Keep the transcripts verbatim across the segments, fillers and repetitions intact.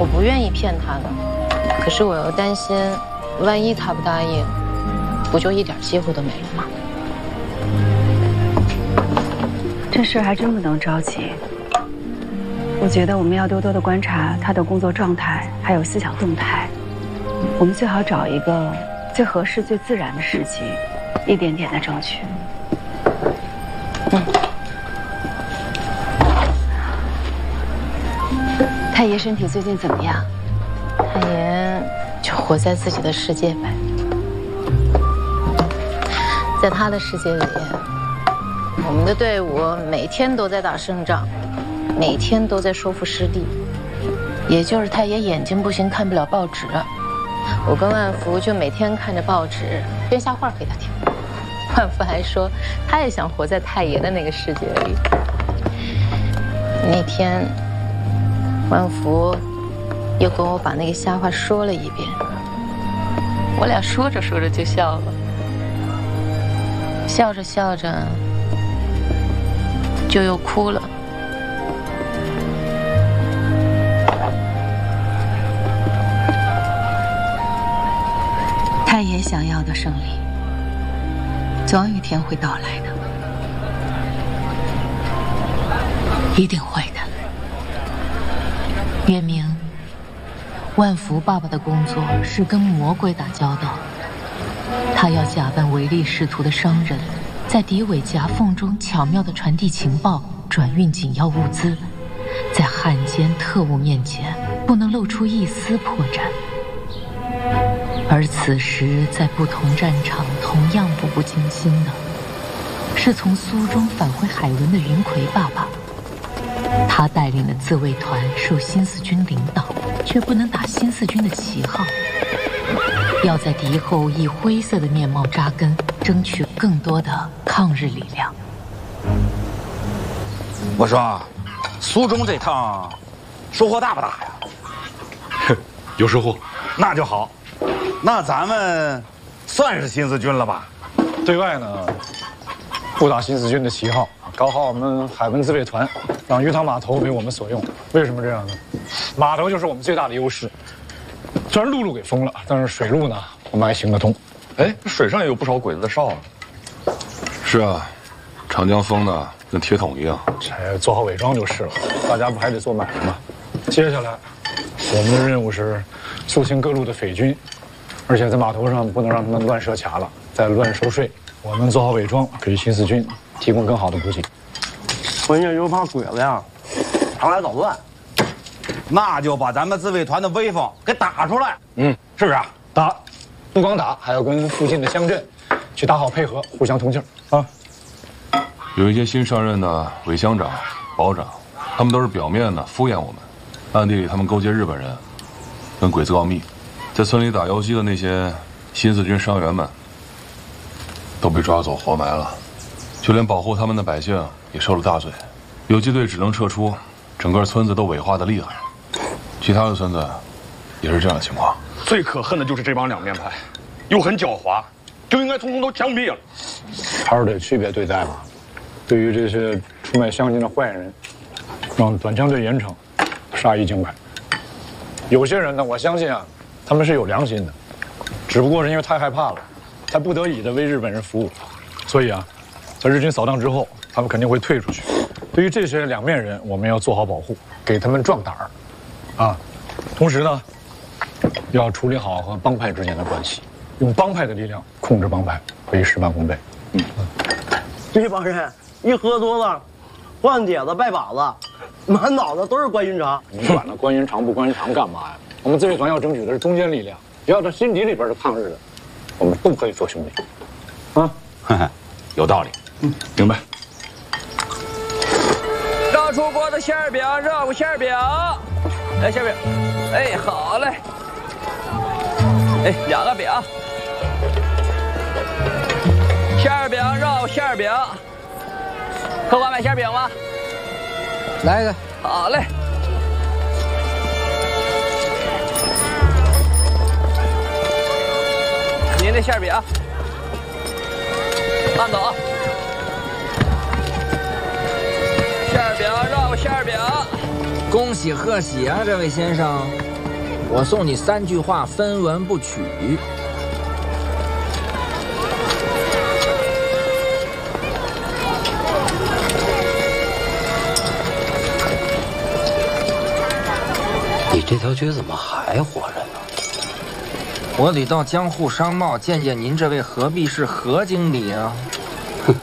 我不愿意骗他的，可是我又担心，万一他不答应，不就一点机会都没了吗？ 这事还真不能着急。我觉得我们要多多的观察他的工作状态，还有思想动态。我们最好找一个最合适、最自然的时机，一点点的争取。嗯。太爷身体最近怎么样？ 太爷就活在自己的世界呗，在他的世界里，我们的队伍每天都在打胜仗，每天都在收复失地。也就是太爷眼睛不行，看不了报纸，我跟万福就每天看着报纸编瞎话给他听。万福还说他也想活在太爷的那个世界里。那天万福又跟我把那个瞎话说了一遍，我俩说着说着就笑了，笑着笑着就又哭了。 太爷想要的胜利，总有一天会到来的，一定会的。 月明，万福爸爸的工作是跟魔鬼打交道，他要假扮唯利是图的商人，在敌伪夹缝中巧妙地传递情报，转运紧要物资，在汉奸特务面前不能露出一丝破绽。而此时在不同战场同样步步惊心的，是从苏中返回海伦的云魁爸爸。他带领的自卫团受新四军领导，却不能打新四军的旗号，要在敌后以灰色的面貌扎根，争取更多的抗日力量。 我说，苏中这趟收获大不大呀？ 哼，有收获， 那就好。那咱们算是新四军了吧？ 对外呢，不打新四军的旗号，搞好我们海文自卫团，让鱼塘码头为我们所用。为什么这样呢？码头就是我们最大的优势。虽然陆路给封了，但是水路呢，我们还行得通。 哎，水上也有不少鬼子的哨啊。 是啊，长江封的跟铁桶一样。 这做好伪装就是了，大家不还得做买卖吗？接下来，我们的任务是肃清各路的匪军。而且在码头上不能让他们乱设卡了，再乱收税。我们做好伪装，给新四军提供更好的补给。 关键就怕鬼子呀，常来捣乱。 那就把咱们自卫团的威风给打出来。 嗯， 是不是啊？ 打，不光打，还要跟附近的乡镇去打好配合，互相通气儿啊。 有一些新上任的伪乡长、保长，他们都是表面呢敷衍我们，暗地里他们勾结日本人，跟鬼子告密。在村里打游击的那些新四军伤员们，都被抓走活埋了，就连保护他们的百姓也受了大罪。游击队只能撤出，整个村子都伪化的厉害。其他的村子也是这样的情况。 最可恨的就是这帮两面派，又很狡猾，就应该通通都枪毙了。 还是得区别对待嘛。对于这些出卖乡亲的坏人，让短枪队严惩，杀一儆百。有些人呢，我相信啊。他们是有良心的，只不过是因为太害怕了，才不得已的为日本人服务，所以啊，在日军扫荡之后，他们肯定会退出去。对于这些两面人，我们要做好保护，给他们壮胆儿，啊，同时呢，要处理好和帮派之间的关系，用帮派的力量控制帮派，可以事半功倍。嗯， 这帮人一喝多了，换帖子拜把子，满脑子都是关云长。 你管他关云长不关云长干嘛呀？我们自卫团要争取的是中坚力量，只要他心底里边是抗日的，我们都可以做兄弟。啊， 哈哈，有道理。嗯，明白。 刚出锅的馅儿饼，热乎馅儿饼，来馅儿饼，哎，好嘞，哎，两个饼，馅儿饼，肉馅儿饼，客官买馅儿饼吗？ 来一个， 好嘞。您这馅饼，慢走啊！馅饼，肉馅饼， 恭喜贺喜啊，这位先生！ 我送你三句话，分文不取。 你这条街怎么还活着呢？ 我得到江户商贸见见您这位何必是何经理啊！ 哼，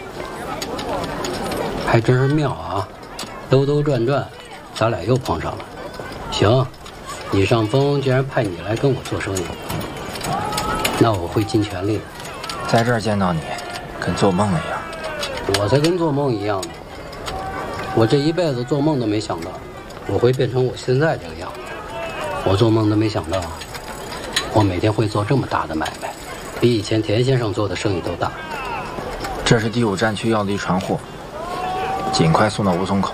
还真是妙啊！兜兜转转，咱俩又碰上了。行，李尚峰既然派你来跟我做生意，那我会尽全力的。 在这儿见到你，跟做梦一样。 我才跟做梦一样呢！我这一辈子做梦都没想到，我会变成我现在这个样子。我做梦都没想到，我每天会做这么大的买卖，比以前田先生做的生意都大。 这是第五战区要的一船货，尽快送到吴淞口。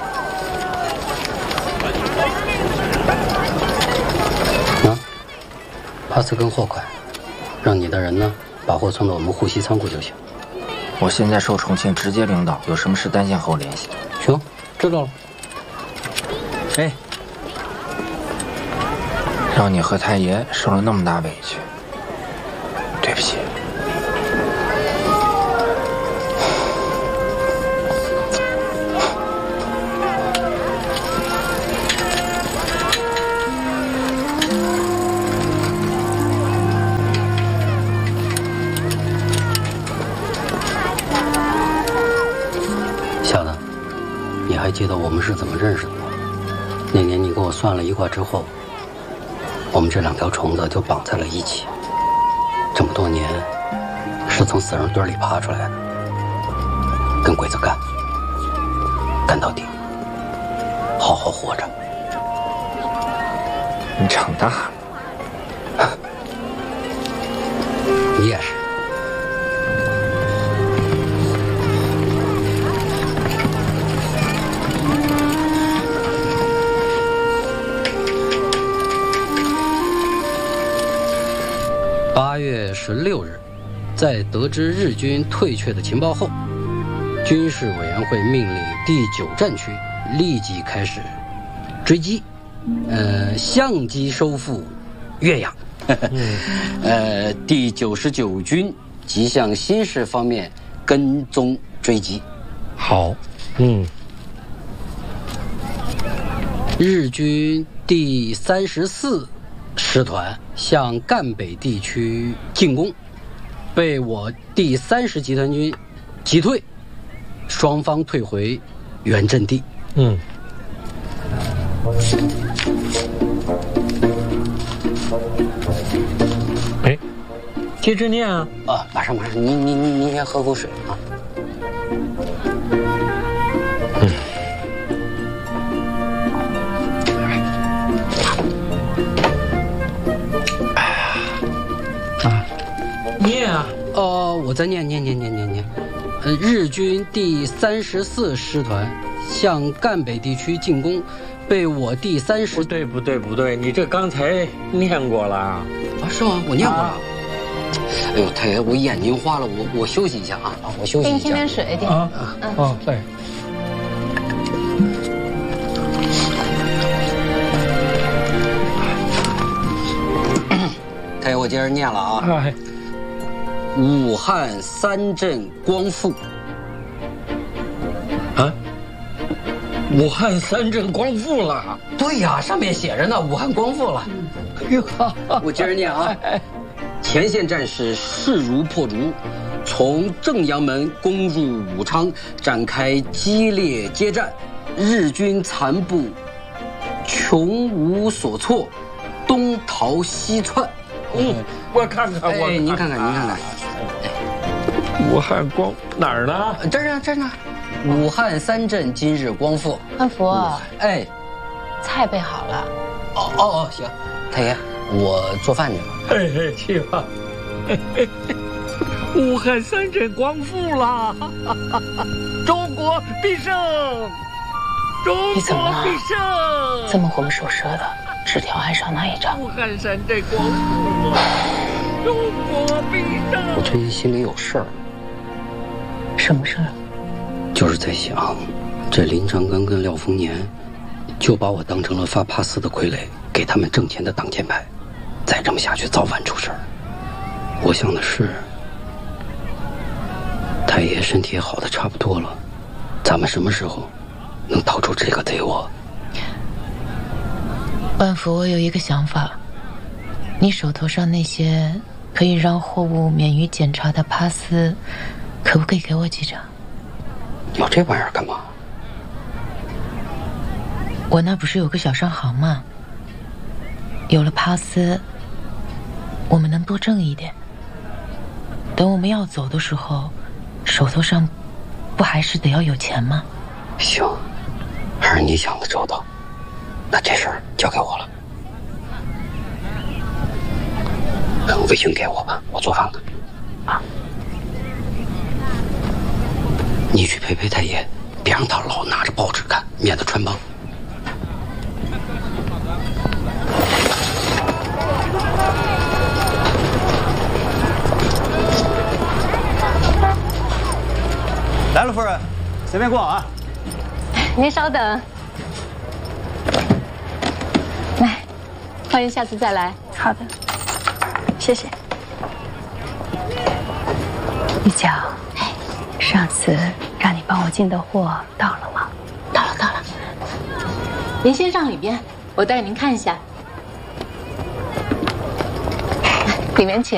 啊，帕斯跟货款，让你的人呢把货送到我们沪西仓库就行。 我现在受重庆直接领导，有什么事单线和我联系。 行，知道了。 哎，让你和太爷受了那么大委屈，对不起。 小子，你还记得我们是怎么认识的吗？那年你给我算了一卦之后，我们这两条虫子就绑在了一起。这么多年，是从死人堆里爬出来的，跟鬼子干，干到底，好好活着。 你长大了， 你也是。八月十六日，在得知日军退却的情报后，军事委员会命令第九战区立即开始追击，呃，相机收复岳阳。呃，第九十九军即向新市方面跟踪追击。 好，嗯。 日军第三十四师团向赣北地区进攻，被我第三十集团军击退，双方退回原阵地。 嗯。哎，接着念啊！ 啊，马上马上，您您您您先喝口水啊。 嗯。念啊！ 哦，我再念念念念念念。呃，日军第三十四师团向赣北地区进攻，被我第三十…… 不对不对不对，你这刚才念过了啊？ 是吗？我念过了。啊、哎呦，太爷，我眼睛花了，我我休息一下啊啊！我休息一下。 给你添点水，点啊嗯哦对。 太爷，我接着念了啊。 哎。 武汉三镇光复。 啊？武汉三镇光复了？ 对呀，上面写着呢，武汉光复了。 哟， 我接着念啊。前线战士势如破竹，从正阳门攻入武昌，展开激烈接战。日军残部穷无所措，东逃西窜。 嗯，我看看，我哎，您看看，您看看。 武汉光哪儿呢？ 这儿呢，这儿呢。武汉三镇今日光复。 汉福， 哎， 菜备好了。 哦哦哦，行，太爷，我做饭去了。 嘿嘿，去吧。武汉三镇光复了，中国必胜！中国必胜！ 这么魂不守舍的，纸条还少拿一张。 武汉三镇光复了，中国必胜！ 我最近心里有事儿。 什么事儿？ 就是在想，这林长根跟廖丰年就把我当成了发帕斯的傀儡，给他们挣钱的挡箭牌。再这么下去，早晚出事儿。我想的是，太爷身体也好的差不多了，咱们什么时候能逃出这个贼窝？ 万福，我有一个想法，你手头上那些可以让货物免于检查的帕斯，可不可以给我几张？ 要这玩意儿干嘛？ 我那不是有个小商行吗？有了帕斯，我们能多挣一点。等我们要走的时候，手头上不还是得要有钱吗？ 行，还是你想的周到。那这事儿交给我了。微信给我吧，我做饭了。啊。你去陪陪太爷，别让他老拿着报纸看，免得穿帮。 来了，夫人，随便逛啊。 您稍等。来，欢迎下次再来。 好的， 谢谢。 玉娇，上次让你帮我进的货到了吗？ 到了，到了。 您先上里边，我带您看一下。里面请。